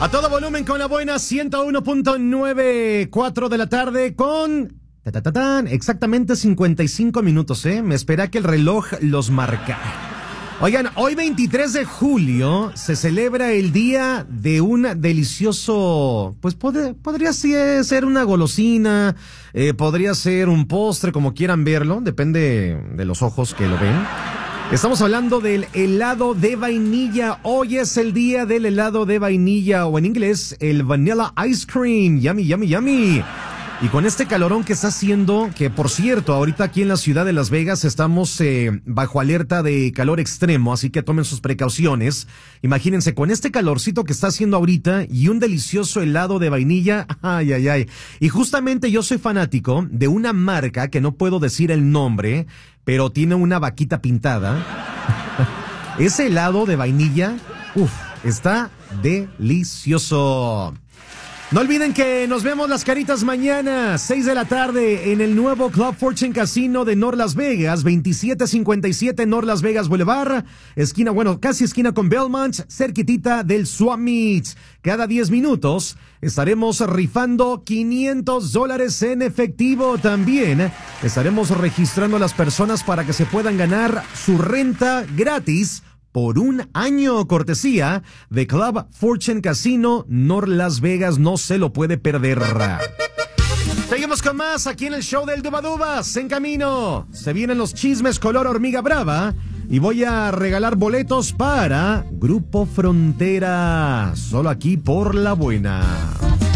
A todo volumen con la buena 101.9, 4 de la tarde con... exactamente 55 minutos, Me espera que el reloj los marca. Oigan, hoy 23 de julio se celebra el día de un delicioso, pues podría ser una golosina, podría ser un postre, como quieran verlo, depende de los ojos que lo ven. Estamos hablando del helado de vainilla. Hoy es el día del helado de vainilla, o en inglés, el vanilla ice cream. Yummy, yummy, yummy. Y con este calorón que está haciendo, que por cierto, ahorita aquí en la ciudad de Las Vegas estamos bajo alerta de calor extremo, así que tomen sus precauciones. Imagínense, con este calorcito que está haciendo ahorita y un delicioso helado de vainilla, ay, ay, ay. Y justamente yo soy fanático de una marca que no puedo decir el nombre, pero tiene una vaquita pintada. Ese helado de vainilla, está delicioso. No olviden que nos vemos las caritas mañana, 6 de la tarde, en el nuevo Club Fortune Casino de North Las Vegas, 2757 North Las Vegas Boulevard, casi esquina con Belmont, cerquitita del Summit. Cada 10 minutos estaremos rifando $500 en efectivo. También estaremos registrando a las personas para que se puedan ganar su renta gratis por un año, cortesía de Club Fortune Casino North Las Vegas. No se lo puede perder. Seguimos con más aquí en el show del Dubadubas. En camino se vienen los chismes color hormiga brava y voy a regalar boletos para Grupo Frontera, solo aquí por la buena.